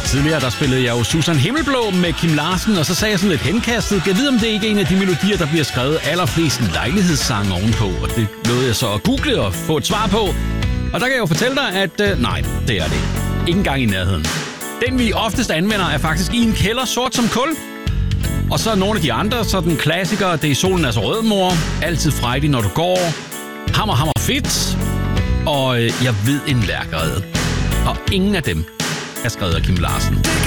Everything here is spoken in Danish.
Tidligere der spillede jeg jo Susan Himmelblå med Kim Larsen, og så sagde jeg sådan lidt henkastet. Jeg ved, om det ikke er en af de melodier, der bliver skrevet allerflest lejlighedssange ovenpå. Og det nåede jeg så at google og få et svar på. Og der kan jeg jo fortælle dig, at nej, det er det. Ikke engang i nærheden. Den vi oftest anvender er faktisk I en kælder sort som kul. Og så nogle af de andre, så den klassiker, det er Solen er så rød, mor. Altid frejdig, når du går. Hammer fedt. Og jeg ved en lærkerede. Og ingen af dem er skrevet af Kim Larsen.